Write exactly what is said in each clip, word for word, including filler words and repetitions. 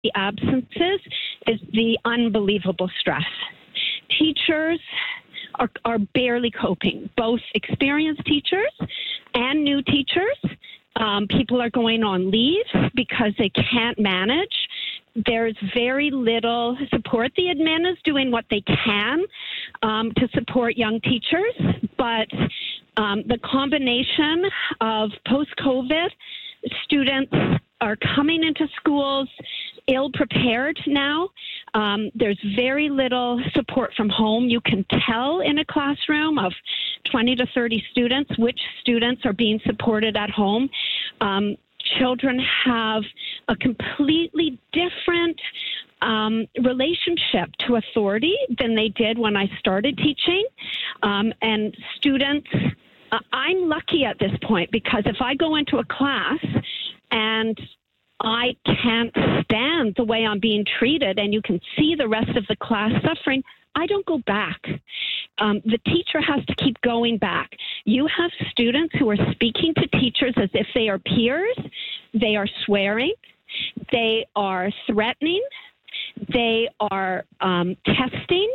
the absences is the unbelievable stress. Teachers are, are barely coping, both experienced teachers and new teachers. Um, people are going on leave because they can't manage. There's very little support. The admin is doing what they can um, to support young teachers, but um, the combination of post-COVID students are coming into schools ill-prepared now. Um, there's very little support from home. You can tell in a classroom of twenty to thirty students which students are being supported at home. Um, children have a completely different um, relationship to authority than they did when I started teaching. Um, and students, uh, I'm lucky at this point because if I go into a class and I can't stand the way I'm being treated and you can see the rest of the class suffering, I don't go back. Um, the teacher has to keep going back. You have students who are speaking to teachers as if they are peers. They are swearing. They are threatening. They are um, testing.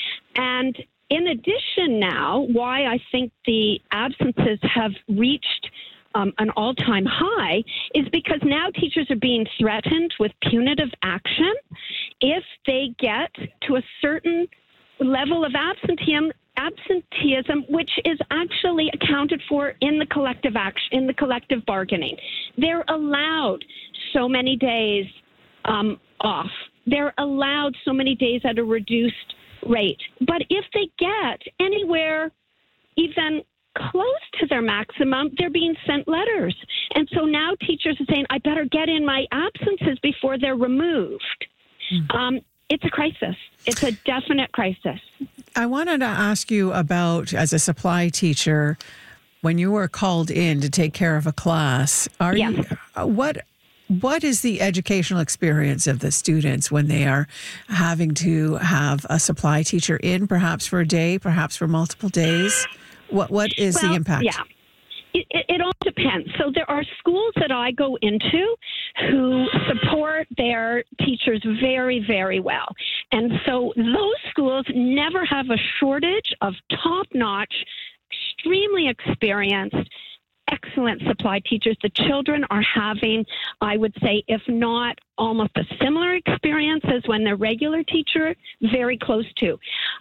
And in addition now, why I think the absences have reached Um, an all-time high is because now teachers are being threatened with punitive action if they get to a certain level of absenteeism, absenteeism, which is actually accounted for in the collective action, in the collective bargaining. They're allowed so many days um, off. They're allowed so many days at a reduced rate. But if they get anywhere even close to their maximum, they're being sent letters. And so now teachers are saying, I better get in my absences before they're removed. Mm. Um, it's a crisis. It's a definite crisis. I wanted to ask you about, as a supply teacher, when you were called in to take care of a class, are yes. you, what what is the educational experience of the students when they are having to have a supply teacher in, perhaps for a day, perhaps for multiple days? What What is well, the impact? Yeah, it, it, it all depends. So there are schools that I go into who support their teachers very, very well. And so those schools never have a shortage of top-notch, extremely experienced, excellent supply teachers. The children are having, I would say, if not almost a similar experience as when their regular teacher, very close to.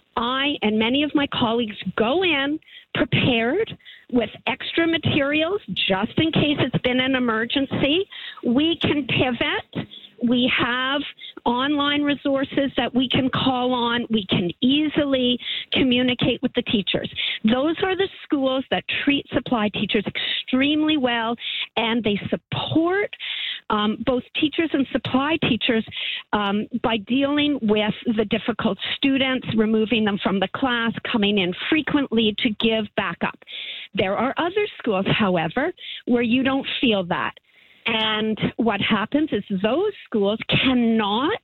I and many of my colleagues go in prepared with extra materials just in case it's been an emergency. We can pivot. We have online resources that we can call on. We can easily communicate with the teachers. Those are the schools that treat supply teachers extremely well, and they support um, both teachers and supply teachers um, by dealing with the difficult students, removing them from the class, coming in frequently to give backup. There are other schools, however, where you don't feel that. And what happens is those schools cannot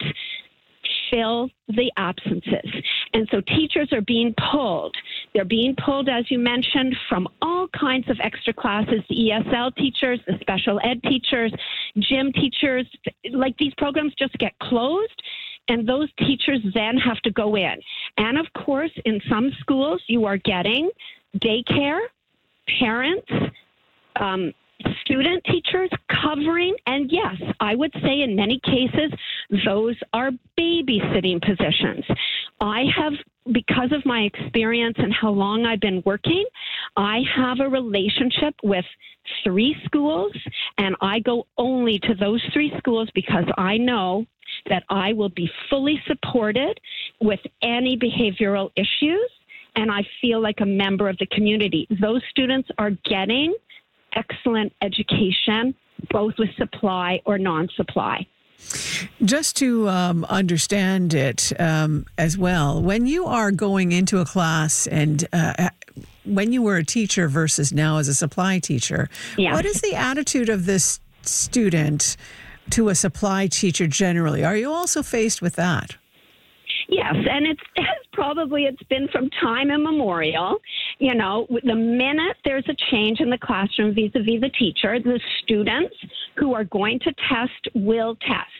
fill the absences. And so teachers are being pulled. They're being pulled, as you mentioned, from all kinds of extra classes, the E S L teachers, the special ed teachers, gym teachers. Like, these programs just get closed, and those teachers then have to go in. And, of course, in some schools, you are getting daycare, parents, um, student teachers covering, and yes, I would say in many cases, those are babysitting positions. I have, because of my experience and how long I've been working, I have a relationship with three schools, and I go only to those three schools because I know that I will be fully supported with any behavioral issues, and I feel like a member of the community. Those students are getting excellent education, both with supply or non-supply. Just to um, understand it um, as well, when you are going into a class and uh, when you were a teacher versus now as a supply teacher, yeah. what is the attitude of this student to a supply teacher generally? Are you also faced with that? Yes, and it's, it's probably it's been from time immemorial. You know, the minute there's a change in the classroom vis-a-vis the teacher, the students who are going to test will test.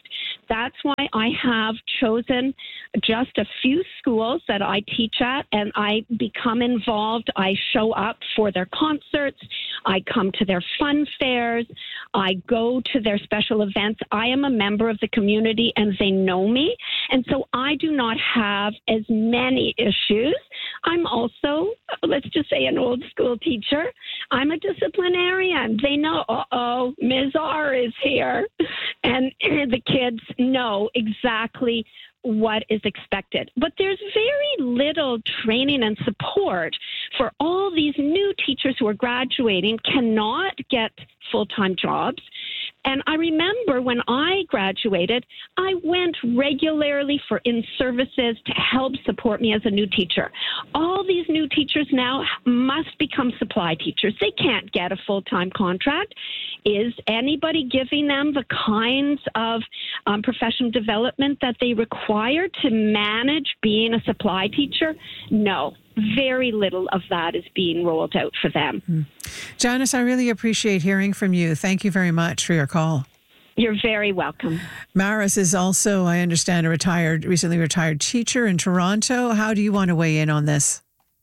That's why I have chosen just a few schools that I teach at, and I become involved. I show up for their concerts. I come to their fun fairs. I go to their special events. I am a member of the community, and they know me. And so I do not have as many issues. I'm also, let's just say, an old school teacher. I'm a disciplinarian. They know, uh-oh, Miz R is here. And the kids know exactly what is expected. But there's very little training and support for all these new teachers who are graduating, cannot get full-time jobs. And I remember when I graduated, I went regularly for in-services to help support me as a new teacher. All these new teachers now must become supply teachers. They can't get a full-time contract. Is anybody giving them the kinds of um, professional development that they require to manage being a supply teacher? No. Very little of that is being rolled out for them. Mm. Janice, I really appreciate hearing from you. Thank you very much for your call. You're very welcome. Maris is also, I understand, a retired, recently retired teacher in Toronto. How do you want to weigh in on this?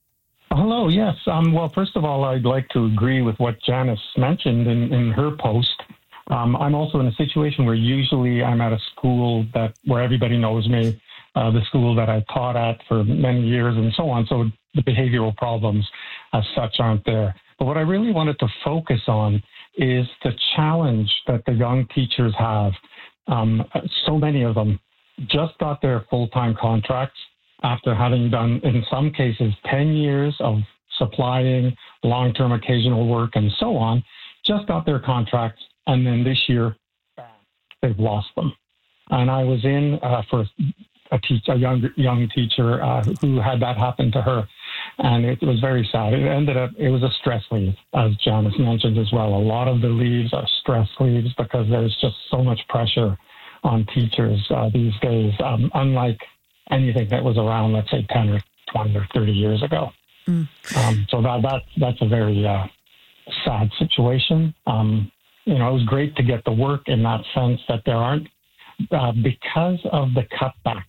Hello, yes. Um, well, first of all, I'd like to agree with what Janice mentioned in, in her post. Um, I'm also in a situation where usually I'm at a school that where everybody knows me, uh, the school that I taught at for many years and so on. So the behavioral problems as such aren't there. But what I really wanted to focus on is the challenge that the young teachers have. Um, so many of them just got their full-time contracts after having done, in some cases, ten years of supplying long-term occasional work and so on, just got their contracts, and then this year, bam, they've lost them. And I was in uh, for a, teach, a young, young teacher uh, who had that happen to her. And it was very sad. It ended up, it was a stress leave, as Janice mentioned as well. A lot of the leaves are stress leaves because there's just so much pressure on teachers uh, these days, um, unlike anything that was around, let's say, ten or twenty or thirty years ago. Mm. Um, so that, that that's a very uh, sad situation. Um, you know, it was great to get the work in that sense that there aren't, uh, because of the cutbacks.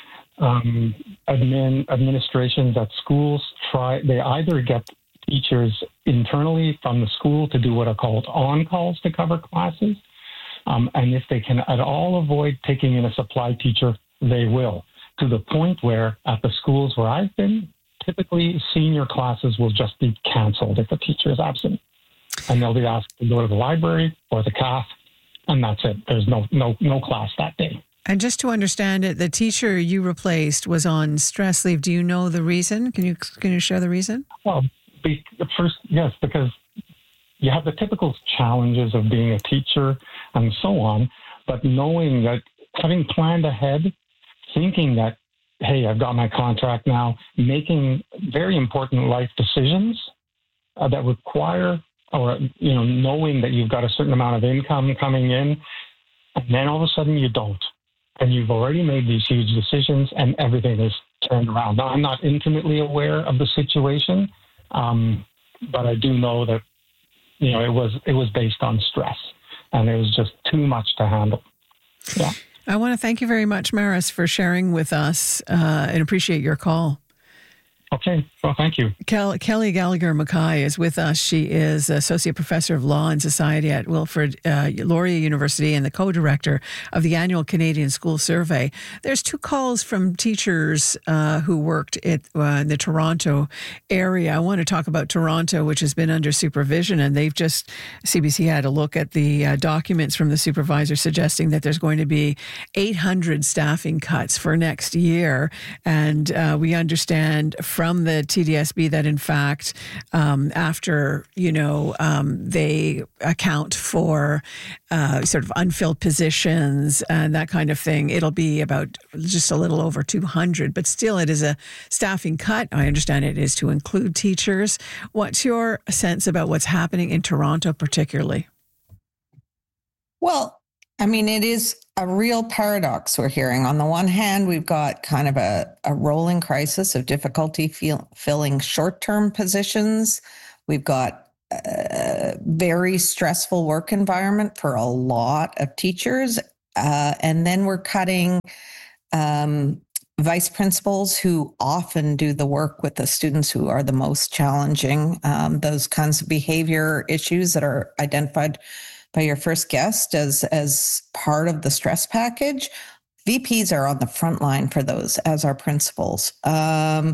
Um, admin administrations at schools try, they either get teachers internally from the school to do what are called on-calls to cover classes. Um, and if they can at all avoid taking in a supply teacher, they will, to the point where at the schools where I've been, typically senior classes will just be canceled if a teacher is absent. And they'll be asked to go to the library or the C A F, and that's it. There's no, no, no class that day. And just to understand it, the teacher you replaced was on stress leave. Do you know the reason? Can you can you share the reason? Well, be, first, yes, because you have the typical challenges of being a teacher and so on, but knowing that, having planned ahead, thinking that, hey, I've got my contract now, making very important life decisions uh, that require, or, you know, knowing that you've got a certain amount of income coming in, and then all of a sudden you don't. And you've already made these huge decisions and everything is turned around. Now, I'm not intimately aware of the situation, um, but I do know that, you know, it was it was based on stress and it was just too much to handle. Yeah. I want to thank you very much, Maris, for sharing with us uh, and appreciate your call. Okay. Well, thank you. Kel- Kelly Gallagher Mackay is with us. She is Associate Professor of Law and Society at Wilfrid uh, Laurier University and the co-director of the annual Canadian School Survey. There's two calls from teachers uh, who worked at uh, the Toronto area. I want to talk about Toronto, which has been under supervision, and they've just, C B C had a look at the uh, documents from the supervisor suggesting that there's going to be eight hundred staffing cuts for next year. And uh, we understand from from the T D S B that, in fact, um, after, you know, um, they account for uh, sort of unfilled positions and that kind of thing, it'll be about just a little over two hundred. But still, it is a staffing cut. I understand it is to include teachers. What's your sense about what's happening in Toronto particularly? Well, I mean, it is a real paradox we're hearing. On the one hand, we've got kind of a, a rolling crisis of difficulty feel, filling short-term positions. We've got a very stressful work environment for a lot of teachers. Uh, and then we're cutting um, vice principals who often do the work with the students who are the most challenging, um, those kinds of behavior issues that are identified by your first guest as, as part of the stress package. V Ps are on the front line for those, as are principals. Um,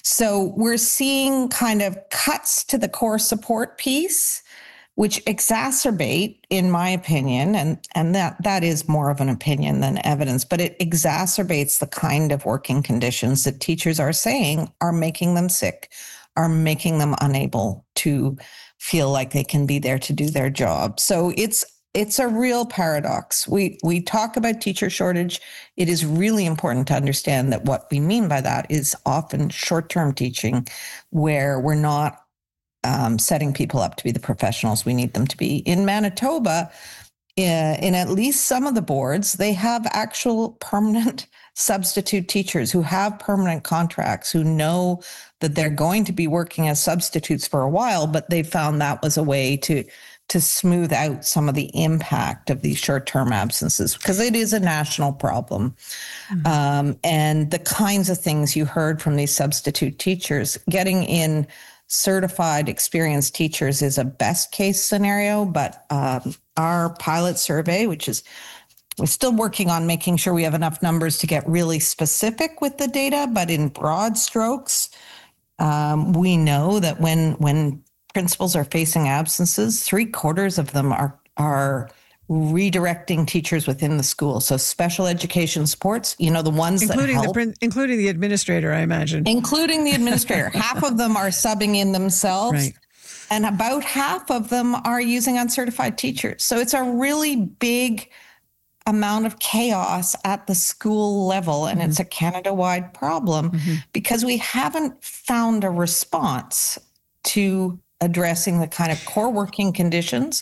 so we're seeing kind of cuts to the core support piece, which exacerbate, in my opinion, and, and that, that is more of an opinion than evidence, but it exacerbates the kind of working conditions that teachers are saying are making them sick, are making them unable to feel like they can be there to do their job. So it's it's a real paradox. We we talk about teacher shortage. It is really important to understand that what we mean by that is often short-term teaching, where we're not Um, setting people up to be the professionals we need them to be. In Manitoba, in, in at least some of the boards, they have actual permanent substitute teachers who have permanent contracts, who know that they're going to be working as substitutes for a while, but they found that was a way to to smooth out some of the impact of these short-term absences, because it is a national problem. Mm-hmm. Um, and the kinds of things you heard from these substitute teachers, getting in certified experienced teachers is a best case scenario, but um, our pilot survey, which is, we're still working on making sure we have enough numbers to get really specific with the data, but in broad strokes, um, we know that when when principals are facing absences, three quarters of them are are redirecting teachers within the school. So special education supports, you know, the ones including that help. the including the administrator, I imagine. Including the administrator. Half of them are subbing in themselves. Right. And about half of them are using uncertified teachers. So it's a really big amount of chaos at the school level. And mm-hmm. it's a Canada-wide problem mm-hmm. because we haven't found a response to addressing the kind of core working conditions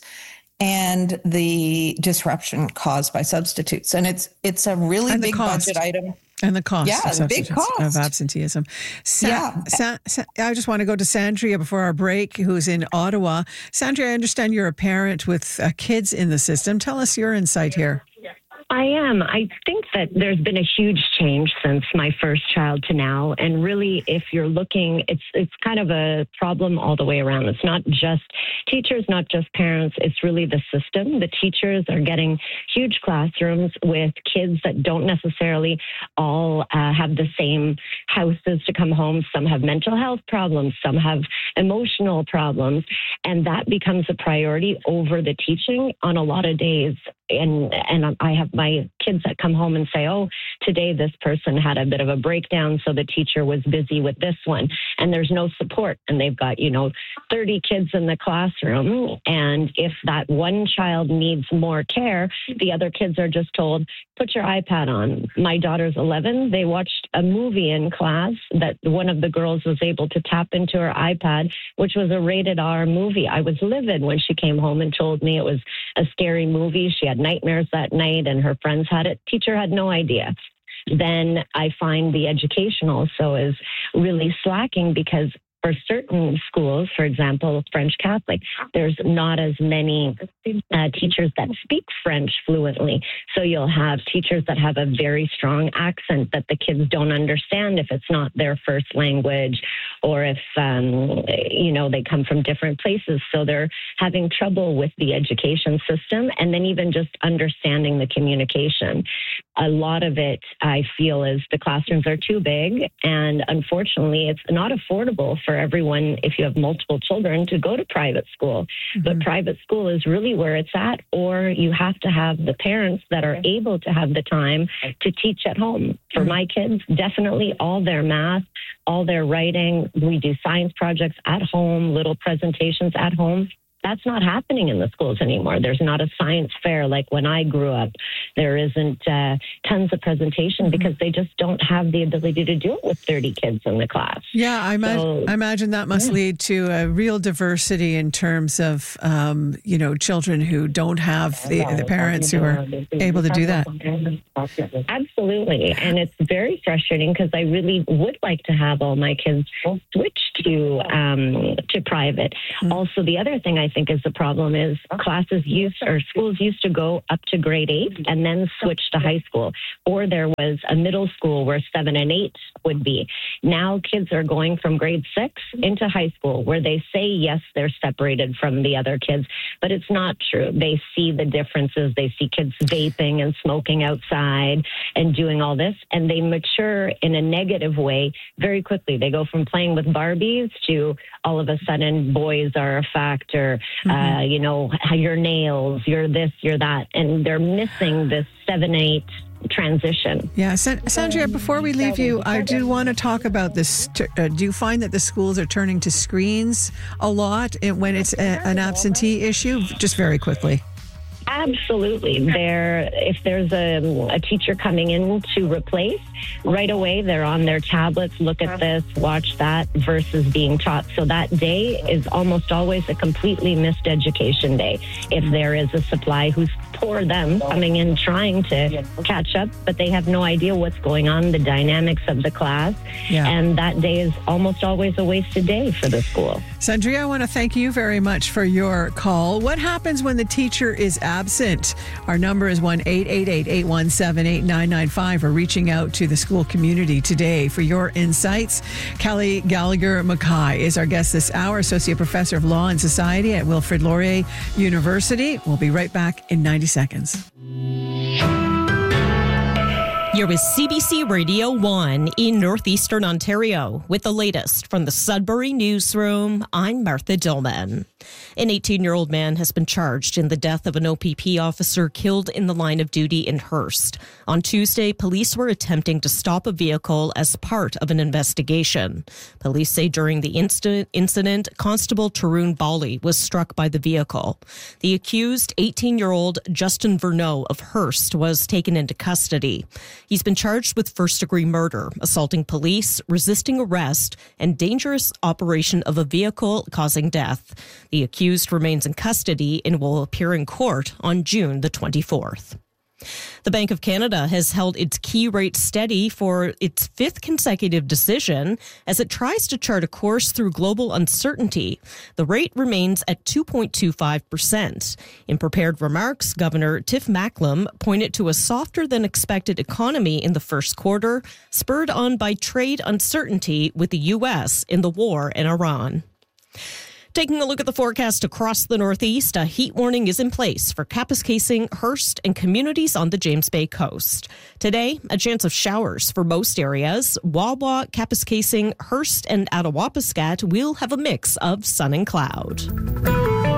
and the disruption caused by substitutes. And it's it's a really big cost. budget item. And the cost yeah, of, big cost. of absenteeism. Sa- yeah. Sa- Sa- I just want to go to Sandria before our break, who's in Ottawa. Sandria, I understand you're a parent with uh, kids in the system. Tell us your insight here. I am. I think that there's been a huge change since my first child to now. And really, if you're looking, it's it's kind of a problem all the way around. It's not just teachers, not just parents. It's really the system. The teachers are getting huge classrooms with kids that don't necessarily all uh, have the same houses to come home. Some have mental health problems. Some have emotional problems. And that becomes a priority over the teaching on a lot of days. And and I have my kids that come home and say, oh, today this person had a bit of a breakdown, so the teacher was busy with this one. And there's no support. And they've got, you know, thirty kids in the classroom. And if that one child needs more care, the other kids are just told, put your iPad on. My daughter's eleven. They watched a movie in class that one of the girls was able to tap into her iPad, which was a rated R movie. I was livid when she came home and told me it was a scary movie. She had nightmares that night and her friends had it. Teacher had no idea. Then I find the education also is really slacking because for certain schools, for example, French Catholic, there's not as many uh, teachers that speak French fluently. So you'll have teachers that have a very strong accent that the kids don't understand if it's not their first language, or if, um, you know, they come from different places. So they're having trouble with the education system, and then even just understanding the communication. A lot of it, I feel, is the classrooms are too big, and unfortunately, it's not affordable for everyone if you have multiple children to go to private school. Mm-hmm. But private school is really where it's at, or you have to have the parents that are able to have the time to teach at home. For mm-hmm. my kids, definitely all their math, all their writing. We do science projects at home, little presentations at home. That's not happening in the schools anymore. There's not a science fair like when I grew up. There isn't uh, tons of presentation mm-hmm. because they just don't have the ability to do it with thirty kids in the class. Yeah, I, ima- so, I imagine that must yeah. lead to a real diversity in terms of, um, you know, children who don't have the, the parents who are able to do that. Absolutely. And it's very frustrating because I really would like to have all my kids switch to, um, to private. Mm-hmm. Also, the other thing I think is the problem is classes used or schools used to go up to grade eight and then switch to high school. Or there was a middle school where seven and eight would be. Now kids are going from grade six into high school where they say, yes, they're separated from the other kids, but it's not true. They see the differences. They see kids vaping and smoking outside and doing all this, and they mature in a negative way very quickly. They go from playing with Barbies to all of a sudden boys are a factor, mm-hmm. uh, you know, your nails, you're this, you're that, and they're missing this seven, eight transition. Yeah, Sandra, before we leave you, I do want to talk about this. Uh, do you find that the schools are turning to screens a lot when it's a, an absentee issue? Just very quickly. Absolutely. There, if there's a, a teacher coming in to replace, right away they're on their tablets, look at this, watch that, versus being taught. So that day is almost always a completely missed education day. If there is a supply who's poor them coming in trying to catch up, but they have no idea what's going on, the dynamics of the class. Yeah. And that day is almost always a wasted day for the school. Sandria, I want to thank you very much for your call. What happens when the teacher is absent? Our number is one eight eight eight, eight one seven, eight nine nine five. We're reaching out to the school community today for your insights. Kelly Gallagher Mackay is our guest this hour, Associate Professor of Law and Society at Wilfrid Laurier University. We'll be right back in ninety seconds. You're with C B C Radio one in Northeastern Ontario with the latest from the Sudbury Newsroom. I'm Martha Dillman. An eighteen-year-old man has been charged in the death of an O P P officer killed in the line of duty in Hearst. On Tuesday, police were attempting to stop a vehicle as part of an investigation. Police say during the incident, incident Constable Tarun Bali was struck by the vehicle. The accused, eighteen-year-old Justin Verneau of Hearst, was taken into custody. He's been charged with first-degree murder, assaulting police, resisting arrest, and dangerous operation of a vehicle causing death. The accused remains in custody and will appear in court on June the twenty-fourth. The Bank of Canada has held its key rate steady for its fifth consecutive decision as it tries to chart a course through global uncertainty. The rate remains at two point two five percent. In prepared remarks, Governor Tiff Macklem pointed to a softer than expected economy in the first quarter, spurred on by trade uncertainty with the U S in the war in Iran. Taking a look at the forecast across the Northeast, a heat warning is in place for Kapuskasing, Hearst, and communities on the James Bay coast. Today, a chance of showers for most areas. Wawa, Kapuskasing, Hearst, and Attawapiskat will have a mix of sun and cloud.